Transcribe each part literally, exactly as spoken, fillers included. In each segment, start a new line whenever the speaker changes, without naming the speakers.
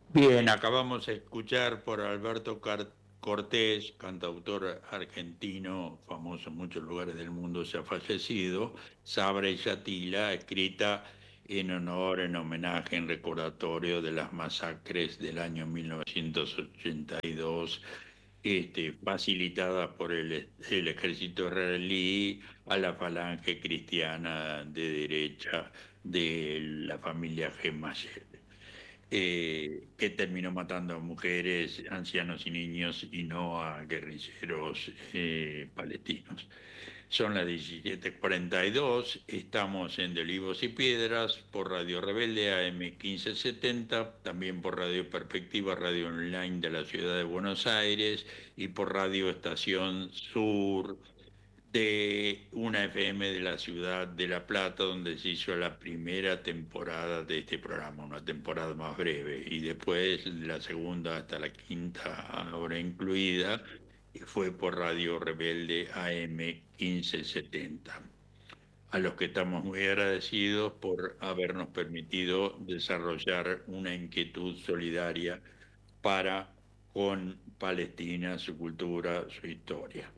Bien, acabamos de escuchar por Alberto Car- Cortés, cantautor argentino, famoso en muchos lugares del mundo, se ha fallecido, Sabra y Yatila, escrita en honor, en homenaje, en recordatorio de las masacres del año mil novecientos ochenta y dos, este, facilitada por el, el ejército israelí a la falange cristiana de derecha de la familia Gemayel, eh, que terminó matando a mujeres, ancianos y niños y no a guerrilleros eh, palestinos. Son las diecisiete cuarenta y dos, estamos en De Olivos y Piedras por Radio Rebelde A M quince setenta, también por Radio Perspectiva, Radio Online de la Ciudad de Buenos Aires y por Radio Estación Sur de una F M de la ciudad de La Plata, donde se hizo la primera temporada de este programa, una temporada más breve, y después la segunda hasta la quinta ahora incluida, y fue por Radio Rebelde A M quince setenta, a los que estamos muy agradecidos por habernos permitido desarrollar una inquietud solidaria para con Palestina, su cultura, su historia.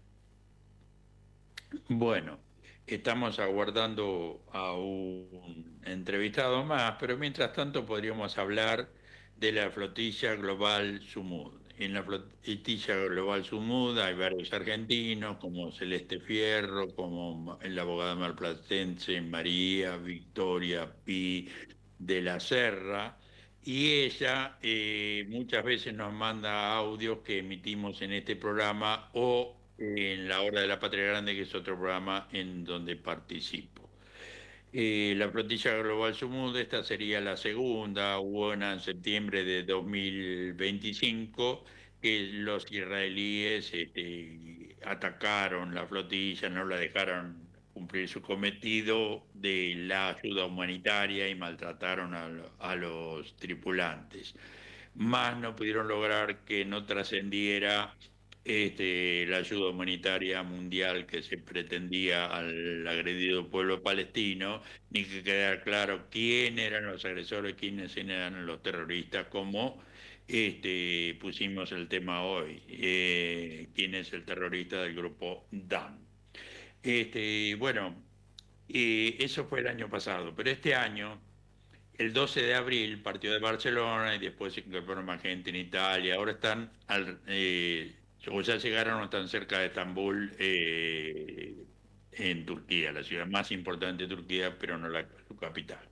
Bueno, estamos aguardando a un entrevistado más, pero mientras tanto podríamos hablar de la flotilla global Sumud. En la flotilla global Sumud hay varios argentinos, como Celeste Fierro, como la abogada marplatense María Victoria Pi de la Serra, y ella eh, muchas veces nos manda audios que emitimos en este programa o en La Hora de la Patria Grande, que es otro programa en donde participo. Eh, la flotilla global Sumud, esta sería la segunda, hubo una en septiembre de dos mil veinticinco, que los israelíes este, atacaron la flotilla, no la dejaron cumplir su cometido de la ayuda humanitaria y maltrataron a, lo- a los tripulantes. Más no pudieron lograr que no trascendiera este, la ayuda humanitaria mundial que se pretendía al agredido pueblo palestino, ni que quedara claro quién eran los agresores, quiénes eran los terroristas, como este, pusimos el tema hoy, eh, quién es el terrorista del grupo DAN. Este, bueno, eh, eso fue el año pasado, pero este año, el doce de abril, partió de Barcelona y después se incorporó más gente en Italia. Ahora están, al, eh, o ya llegaron o están cerca de Estambul, eh, en Turquía, la ciudad más importante de Turquía, pero no la, su capital.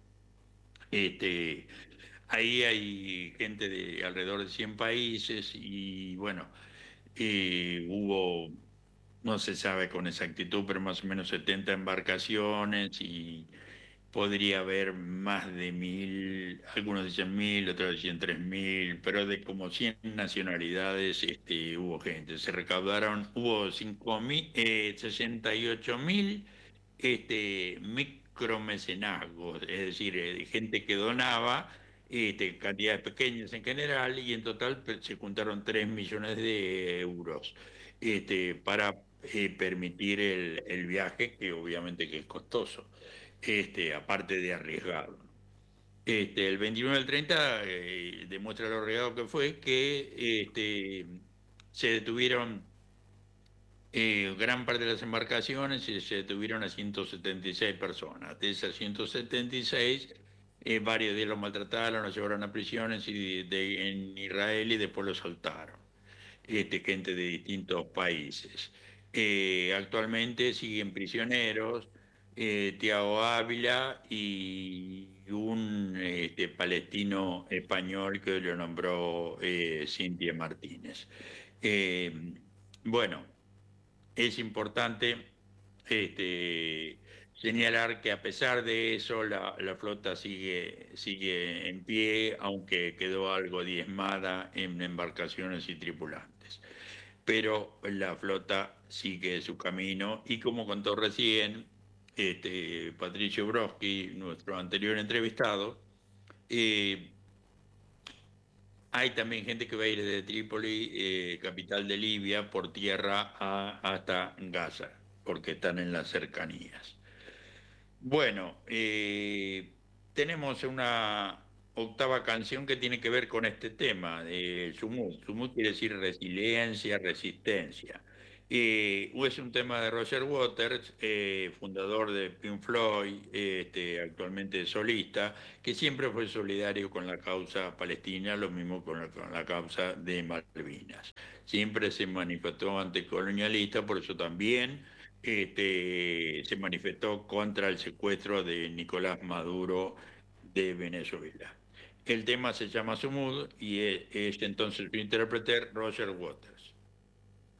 Este, ahí hay gente de alrededor de cien países y bueno, eh, hubo, no se sabe con exactitud, pero más o menos setenta embarcaciones y podría haber más de mil, algunos dicen mil, otros dicen tres mil, pero de como cien nacionalidades este, hubo gente. Se recaudaron, hubo cinco mil, eh, sesenta y ocho mil este, micromecenazgos, es decir, eh, gente que donaba, este, cantidades pequeñas en general, y en total pe- se juntaron tres millones de euros este, para eh, permitir el, el viaje, que obviamente que es costoso, este, aparte de arriesgado. Este, el veintiuno del treinta eh, demuestra lo arriesgado que fue, que este, se detuvieron eh, gran parte de las embarcaciones y se detuvieron a ciento setenta y seis personas. De esas ciento setenta y seis, eh, varios de ellos los maltrataron, los llevaron a prisiones y de- en Israel y después los soltaron. Este, gente de distintos países. Eh, actualmente siguen prisioneros eh, Tiago Ávila y un este, palestino español que lo nombró eh, Cintia Martínez. Eh, bueno, es importante este, señalar que a pesar de eso la, la flota sigue, sigue en pie, aunque quedó algo diezmada en embarcaciones y tripulantes. Pero la flota sigue su camino y, como contó recién este, Patricio Broski, nuestro anterior entrevistado, eh, hay también gente que va a ir desde Trípoli, eh, capital de Libia, por tierra a- hasta Gaza, porque están en las cercanías. Bueno, eh, tenemos una octava canción que tiene que ver con este tema, de Sumud. Sumud quiere decir resiliencia, resistencia. Eh, es un tema de Roger Waters, eh, fundador de Pink Floyd, eh, este, actualmente solista, que siempre fue solidario con la causa palestina, lo mismo con la, con la causa de Malvinas. Siempre se manifestó anticolonialista, por eso también este, se manifestó contra el secuestro de Nicolás Maduro de Venezuela. El tema se llama Sumud y es, es entonces su intérprete Roger Waters.